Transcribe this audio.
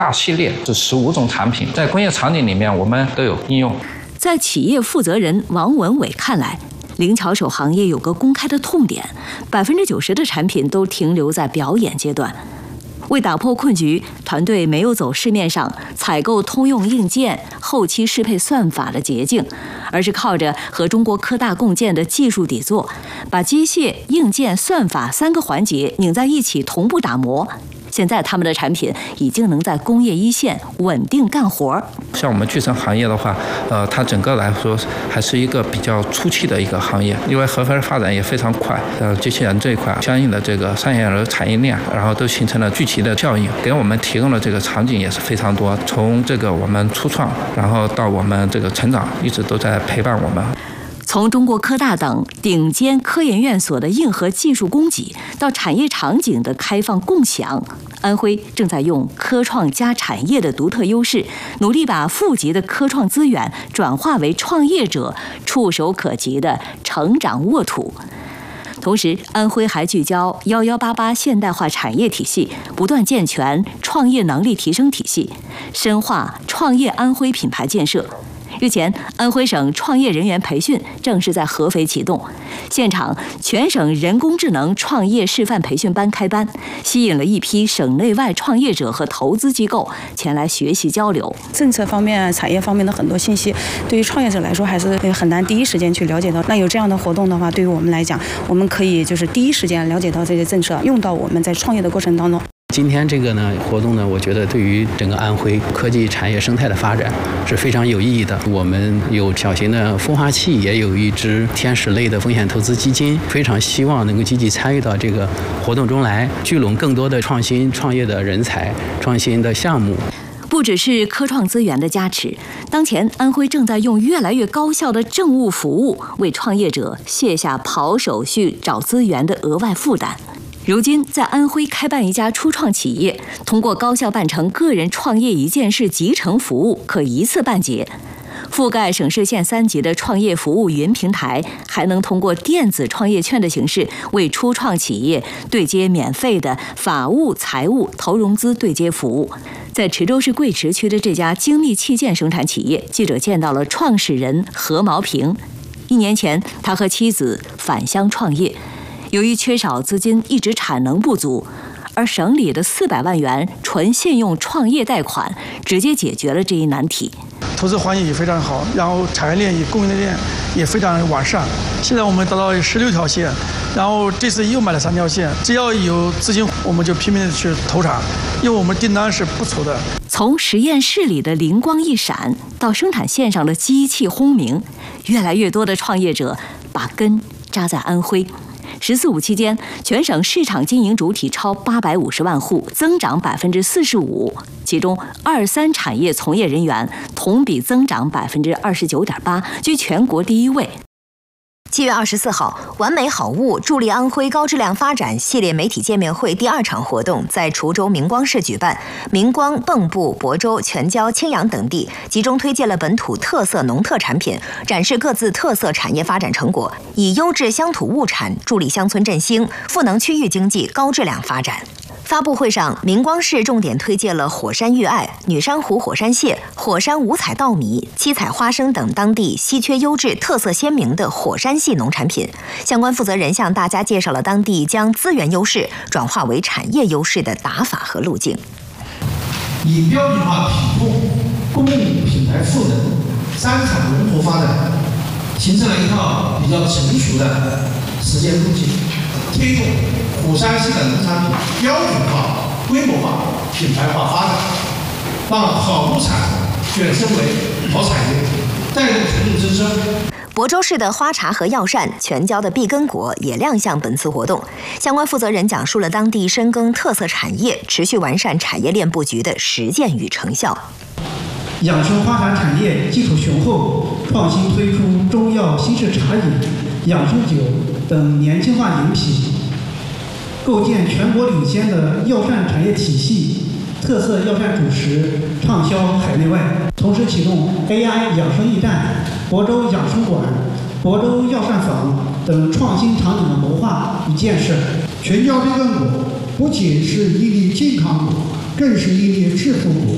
大系列是15种产品，在工业场景里面我们都有应用。 在企业负责人王文伟看来，灵巧手行业有个公开的痛点，90%的产品都停留在表演阶段。为打破困局，团队没有走市面上采购通用硬件、后期适配算法的捷径，而是靠着和中国科大共建的技术底座，把机械、硬件、算法3个环节拧在一起同步打磨。现在他们的产品已经能在工业一线稳定干活。 像我们巨升行业的话，它整个来说还是一个比较初期的一个行业，因为合肥发展也非常快，机器人这一块相应的这个商业的产业链，然后都形成了聚集的效应，给我们提供的这个场景也是非常多。从这个我们初创，然后到我们这个成长，一直都在陪伴我们。 从中国科大等顶尖科研院所的硬核技术供给，到产业场景的开放共享，安徽正在用科创加产业的独特优势，努力把富集的科创资源转化为创业者触手可及的成长沃土。同时，安徽还聚焦1188现代化产业体系，不断健全创业能力提升体系，深化创业安徽品牌建设。日前，安徽省创业人员培训正式在合肥启动，现场全省人工智能创业示范培训班开班，吸引了一批省内外创业者和投资机构前来学习交流。 政策方面、产业方面的很多信息，对于创业者来说还是很难第一时间去了解到。那有这样的活动的话，对于我们来讲，我们可以就是第一时间了解到这些政策，用到我们在创业的过程当中。 今天这个活动我觉得对于整个安徽科技产业生态的发展是非常有意义的。我们有小型的孵化器，也有一支天使类的风险投资基金，非常希望能够积极参与到这个活动中来，聚拢更多的创新创业的人才、创新的项目。 不只是科创资源的加持，当前安徽正在用越来越高效的政务服务，为创业者卸下跑手续、找资源的额外负担。如今，在安徽开办一家初创企业，通过高效办成个人创业一件事集成服务，可一次办结。覆盖省市县3级的创业服务云平台，还能通过电子创业券的形式，为初创企业对接免费的法务、财务、投融资对接服务。在池州市贵池区的这家精密器件生产企业，记者见到了创始人何毛平。1年前，他和妻子返乡创业。由于缺少资金，一直产能不足，而省里的400万元纯信用创业贷款直接解决了这一难题。 投资环境也非常好，然后产业链与供应链也非常完善。现在我们达到16条线，然后这次又买了3条线。只要有资金，我们就拼命的去投产，因为我们订单是不愁的。 从实验室里的灵光一闪，到生产线上的机器轰鸣，越来越多的创业者把根扎在安徽。“14·5”期间，全省市场经营主体超850万户，增长45%，其中2、3产业从业人员同比增长29.8%，居全国第1位。 7月24号，完美好物助力安徽高质量发展系列媒体见面会第2场活动在滁州明光市举办。明光、蚌埠、亳州、全椒、青阳等地集中推介了本土特色农特产品，展示各自特色产业发展成果，以优质乡土物产助力乡村振兴，赋能区域经济高质量发展。发布会上，明光市重点推介了火山玉艾、女山湖火山蟹、火山五彩稻米、七彩花生等当地稀缺优质、特色鲜明的火山系农产品。相关负责人向大家介绍了当地将资源优势转化为产业优势的打法和路径。 以标准化品控、供应品牌赋能、3产融合发展，形成了一套比较成熟的实践路径，推动火山系的农产品标准化、规模化、品牌化发展，让好物产卷升为好产业，带动群众增生。 亳州市的花茶和药膳、全椒的碧根果也亮相本次活动。相关负责人讲述了当地深耕特色产业、持续完善产业链布局的实践与成效。 养生花茶产业基础雄厚，创新推出中药新式茶饮、养生酒等年轻化饮品，构建全国领先的药膳产业体系，特色药膳主食畅销海内外。同时启动 AI 养生驿站、亳州养生馆、亳州药膳坊等创新场景的谋划与建设。 全椒碧根果不仅是一粒健康果，更是一粒致富果。